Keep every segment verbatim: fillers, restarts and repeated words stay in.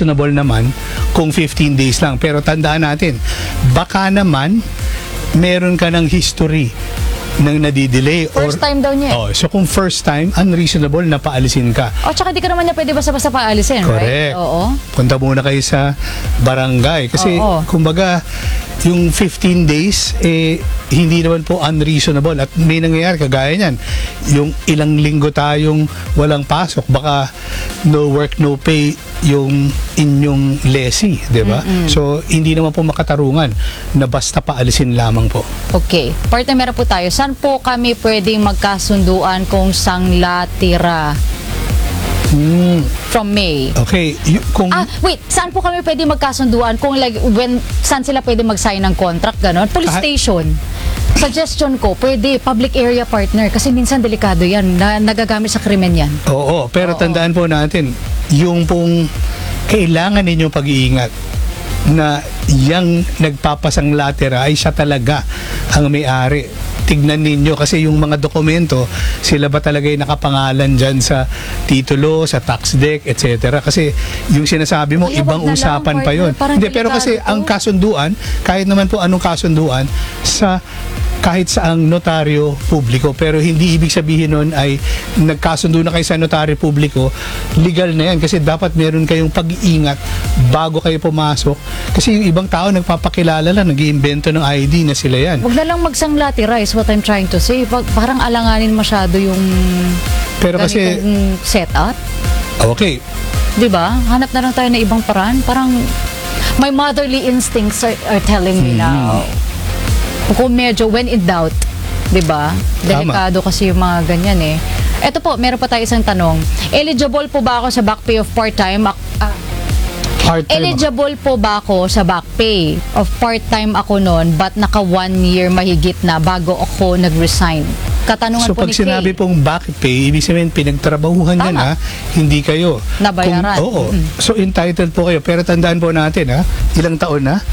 unreasonable naman kung fifteen days lang. Pero tandaan natin, baka naman meron ka ng history ng nadidelay. First or, time daw niya. Oh, so kung first time, unreasonable na paalisin ka. O, tsaka di ka naman niya pwede basta-basta paalisin, Correct. right? Oo. Punta muna kayo sa barangay. Kasi, Oo. kumbaga, yung fifteen days, eh, hindi naman po unreasonable. At may nangyayari, kagaya niyan. Yung ilang linggo tayong walang pasok, baka no work, no pay yung inyong lessee, di ba? Mm-mm. So, hindi naman po makatarungan na basta paalisin lamang po. Okay. Partner, meron po tayo. Saan po kami pwedeng magkasunduan kung sangla tira Hmm. from May? Okay. Y- kung, Ah, wait. Saan po kami pwedeng magkasunduan kung like, when, saan sila pwede mag-sign ng contract, gano'n? Police Ah. station. Suggestion ko, pwede, public area partner. Kasi minsan delikado yan. Na, nagagamit sa krimen yan. Oo, pero Oo. tandaan po natin, yung pong kailangan ninyong pag-iingat na yung nagpapasang latera ay siya talaga ang may-ari. Tignan ninyo kasi yung mga dokumento, sila ba talaga yung nakapangalan dyan sa titulo, sa tax deck, et cetera. Kasi yung sinasabi mo, Ay, ibang wag na lang, usapan pa partner. yun. Parang Hindi, pero kasi delikado ang to. kasunduan, kahit naman po anong kasunduan, sa kahit saang notaryo publiko, pero hindi ibig sabihin nun ay nagkasundo na kayo sa notaryo publiko, legal na yan kasi dapat meron kayong pag-iingat bago kayo pumasok kasi yung ibang tao nagpapakilala lang, nag-iimbento ng I D na sila yan. Huwag na lang magsangla tira is what I'm trying to say. Wag- Parang alanganin masyado yung Pero kasi, ganitong setup. okay, Di ba? Hanap na lang tayo ng ibang paraan. Parang my motherly instincts are, are telling me Hmm. now. Kung medyo when in doubt, di ba? Delikado kasi yung mga ganyan eh. Eto po, meron pa tayo isang tanong. Eligible po ba ako sa back pay of part-time? Ak- ah, part-time. eligible po ba ako sa back pay of part-time ako noon but naka one year mahigit na bago ako nag-resign? Katanungan So po pag ni sinabi Kay. pong back pay, ibig sabihin pinagtrabahuhan yan Tama. ha, hindi kayo. Nabayaran. Kung, oo. Mm. So entitled po kayo. Pero tandaan po natin ha, ilang taon na.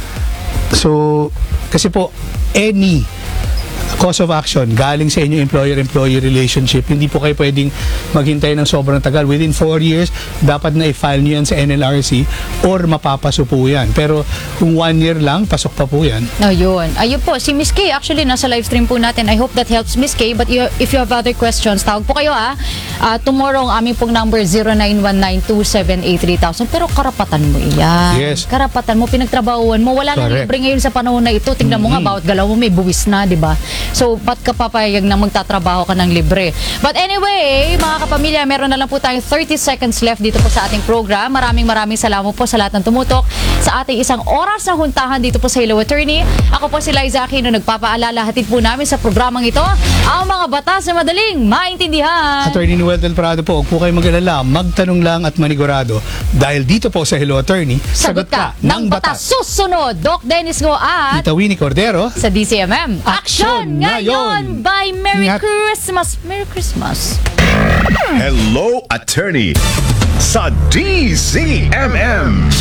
So, kasi po, any cause of action galing sa inyo employer-employee relationship, hindi po kayo pwedeng maghintay ng sobrang tagal. Within four years, dapat na i-file nyo yan sa N L R C or mapapaso po yan. Pero kung one year lang, pasok pa po yan. Oh, yun. Ayun po, si Miss Kay, actually, nasa live stream po natin. I hope that helps Miss Kay. But you, if you have other questions, tawag po kayo ha. Uh, tomorrow, ang aming pong number zero nine one nine two seven eight three thousand. Pero karapatan mo iyan. Yes. Karapatan mo, pinagtrabahuan mo. Wala nang Correct. libre ngayon sa panahon na ito. Tingnan mo nga, bawat galaw mo may buwis na, di ba? So, ba't ka papayag na magtatrabaho ka ng libre? But anyway, mga kapamilya, meron na lang po tayong thirty seconds left dito po sa ating program. Maraming maraming salamat po sa lahat ng tumutok sa ating isang oras na huntahan dito po sa Hello Attorney. Ako po si Liza Aquino, nagpapaalala, hatid po namin sa programang ito ang mga batas na madaling maintindihan. Attorney Noel Del Prado po, huwag po kayo mag-alala, magtanong lang at manigurado. Dahil dito po sa Hello Attorney, Sagot ka ng batas. Susunod, Doc Dennis Go at Tita Winnie Cordero, sa D C M M. Aksyon Action ngayon! Bye! Merry Ingat. Christmas! Merry Christmas! Hello Attorney sa D Z M M.